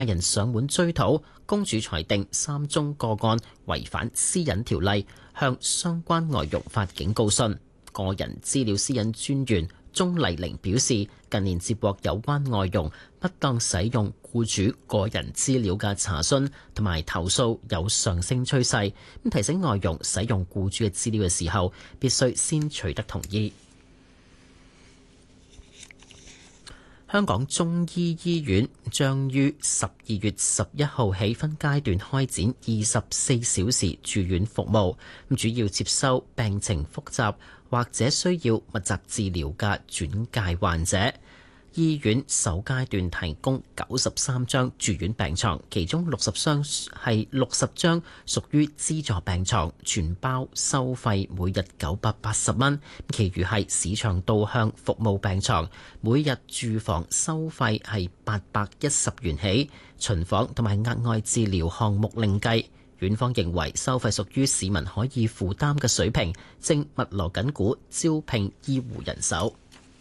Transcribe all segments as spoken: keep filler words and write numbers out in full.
人上門追討，公署裁定三宗個案違反私隱條例，向相關外傭發警告信。個人資料私隱專員鍾麗玲表示，近年接獲有關外傭不當使用僱主個人資料嘅查詢同埋投訴有上升趨勢，咁提醒外傭使用僱主嘅資料嘅時候，必須先取得同意。香港中醫醫院將於十二月十一號起分階段開展二十四小時住院服務，主要接收病情複雜或者需要密集治療嘅轉介患者。醫院首階段提供九十三張住院病床，其中六十張係六十張屬於資助病床，全包收費每日九百八十蚊，其餘係市場導向服務病床，每日住房收費係八百一十元起，巡房同埋額外治療項目另計。院方認為收費屬於市民可以負擔嘅水平，正密鑼緊鼓招聘醫護人手。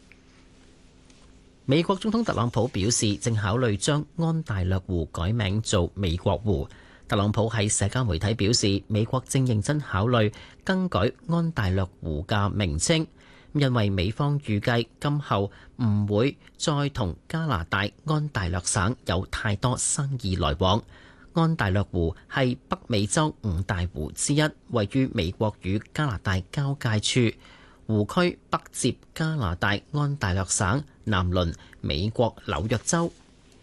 美國總統特朗普表示，正考慮將安大略湖改名做美國湖。特朗普喺社交媒體表示，美國正認真考慮更改安大略湖嘅名稱，因為美方預計今後唔會再同加拿大安大略省有太多生意來往。安大略湖係北美洲五大湖之一，位於美國與加拿大交界處。湖區北接加拿大安大略省，南鄰美國紐約州。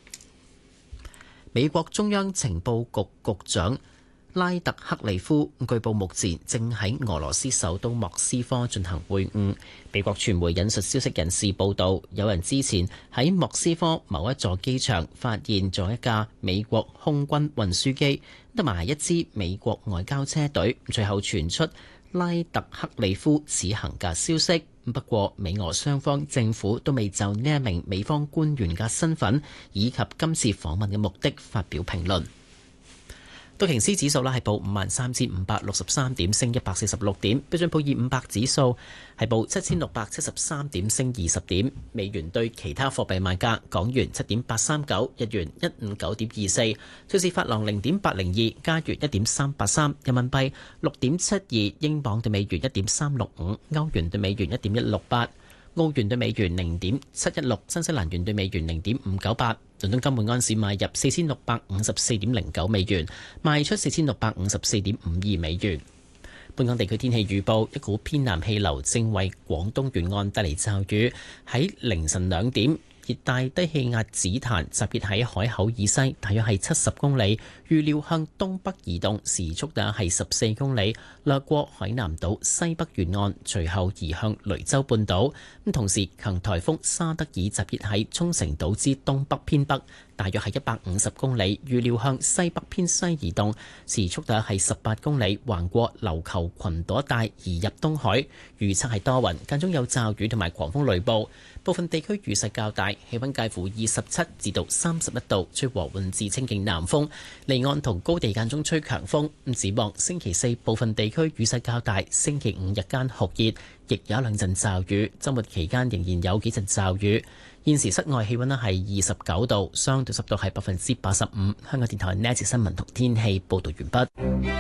美國中央情報局局長拉特克利夫據報目前正喺俄羅斯首都莫斯科進行會晤。美國傳媒引述消息人士報道，有人之前喺莫斯科某一座機場發現咗一架美國空軍運輸機同埋一支美國外交車隊，隨後傳出拉特克利夫此行嘅消息。不過美俄雙方政府都未就呢一名美方官員嘅身份以及今次訪問嘅目的發表評論。道瓊斯指數啦係報五萬三千五百六十三點，升一百四十六點。標準普爾五百指數係報七千六百七十三點，升二十點。美元對其他貨幣賣價：港元七點八三九，日元一五九點二四，瑞士法郎零點八零二，加元一點三八三，人民幣六點七二，英鎊對美元一點三六五，歐元對美元一點一六八，澳元對美元零點七一六，新西蘭元對美元零點五九八。倫敦金每安士買入四千六百五十四點零九美元，賣出四千六百五十四點五二美元。本港地區天氣預報：一股偏南氣流正為廣東沿岸帶嚟驟雨。喺凌晨兩點，熱帶低氣壓紫檀集結喺海口以西，大約係七十公里，預料向東北移動，時速大約係十四公里，掠過海南島西北沿岸，隨後移向雷州半島。咁同時，強颱風沙德爾集結喺沖繩島之東北偏北，大約係一百五十公里，預料向西北偏西移動，時速大約係十八公里，橫過琉球群島一帶移入東海。預測係多雲，間中有驟雨同埋狂風雷暴，部分地區雨勢較大，氣溫介乎二十七至到三十一度，吹和緩至清勁南風，離岸同高地間中吹強風。咁展望星期四部分地區雨勢較大，星期五日間酷熱，亦有一兩陣驟雨，週末期間仍然有幾陣驟雨。現時室外氣溫咧係二十九度，相對濕度係百分之八十五。香港電台呢一節新聞同天氣報道完畢。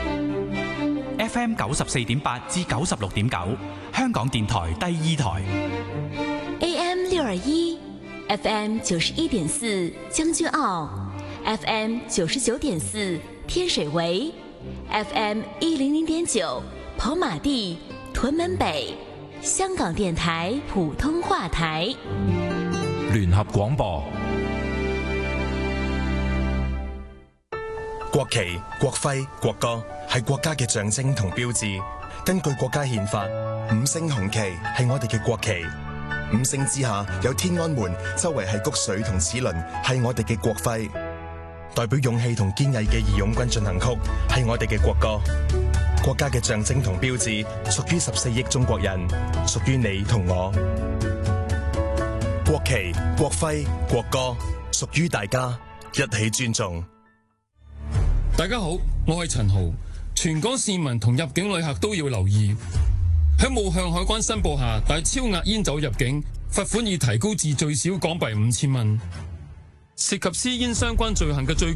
F M 九十四點八至九十六點九，香港電台第二台。 A M 六二一，F M 九十一點四將軍澳 ，F M 九十九點四天水圍 ，F M 一零零點九跑馬地屯門北，香港電台普通話台。 聯合廣播。 國旗、國徽、國歌係國家嘅象徵同標誌。根據國家憲法，五星紅旗係我哋嘅國旗。五星之下有天安門，周圍係穀穗同齒輪，係我哋嘅國徽。代表勇氣同堅毅嘅義勇軍進行曲係我哋嘅國歌。國家嘅象徵同標誌屬於十四億中國人，屬於你同我。國旗、國徽、國歌屬於大家，一起尊重。 大家好，我係陳豪。全港市民同入境旅客都要留意，喺冇向海關申報下帶超額煙酒入境，罰款已提高至最少港幣五千蚊。 涉及私煙相關罪行嘅最